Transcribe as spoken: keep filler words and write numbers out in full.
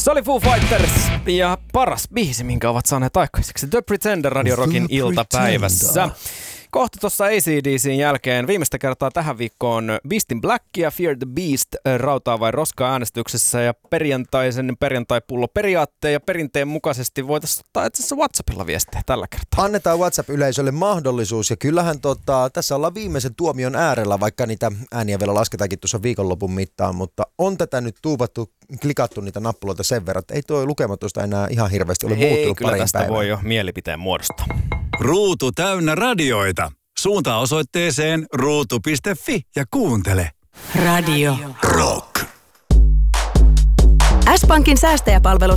Se oli Foo Fighters ja paras biisi, minkä ovat saaneet aikaiseksi. The Pretender Radio Rockin iltapäivässä. Kohta tuossa A C D C:n jälkeen viimeistä kertaa tähän viikkoon Beast in Black ja Fear the Beast rautaa vai roskaa äänestyksessä ja perjantaisen perjantai-pullo periaatteen ja perinteen mukaisesti voitaisiin ottaa itse asiassa WhatsAppilla viestejä tällä kertaa. Annetaan WhatsApp-yleisölle mahdollisuus ja kyllähän tota, tässä ollaan viimeisen tuomion äärellä, vaikka niitä ääniä vielä lasketaankin tuossa viikonlopun mittaan, mutta on tätä nyt tuuvattu, klikattu niitä nappuloita sen verran, että ei tuo lukematusta enää ihan hirveästi ole muuttunut ei, kyllä parin tästä päivän. voi jo mielipiteen muodostaa. Ruutu täynnä radioita. Suuntaa osoitteeseen ruutu piste fi ja kuuntele. Radio Rock. S-Pankin säästäjäpalvelussa